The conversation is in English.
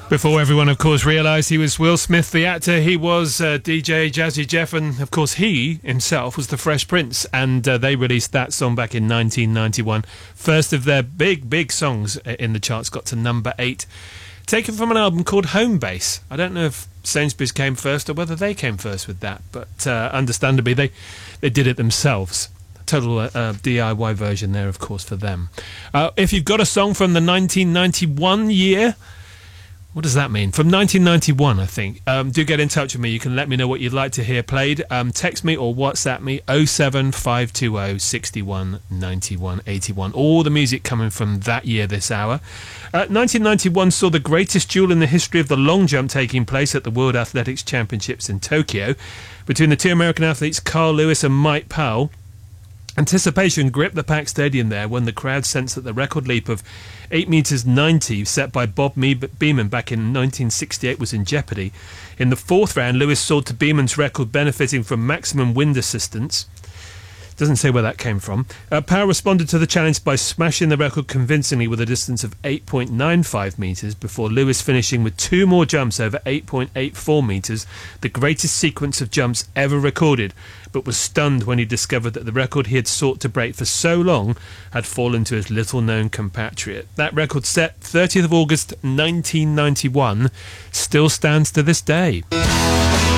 Before everyone, of course, realised he was Will Smith, the actor, he was DJ Jazzy Jeff, and of course he himself was the Fresh Prince, and they released that song back in 1991. First of their big songs in the charts, got to number 8. Taken from an album called Home Base. I don't know if Sainsbury's came first or whether they came first with that, but understandably they did it themselves. Total DIY version there, of course, for them. If you've got a song from the 1991 year... What does that mean? From 1991, I think. Do get in touch with me. You can let me know what you'd like to hear played. Text me or WhatsApp me 07520 61 91 81. All the music coming from that year this hour. 1991 saw the greatest duel in the history of the long jump taking place at the World Athletics Championships in Tokyo between the two American athletes Carl Lewis and Mike Powell. Anticipation gripped the packed stadium there when the crowd sensed that the record leap of 8 metres 90 set by Bob Beamon back in 1968 was in jeopardy. In the fourth round, Lewis soared to Beamon's record, benefiting from maximum wind assistance. Doesn't say where that came from. Powell responded to the challenge by smashing the record convincingly with a distance of 8.95 metres before Lewis finishing with 2 more jumps over 8.84 metres, the greatest sequence of jumps ever recorded, but was stunned when he discovered that the record he had sought to break for so long had fallen to his little-known compatriot. That record, set 30th of August 1991, still stands to this day.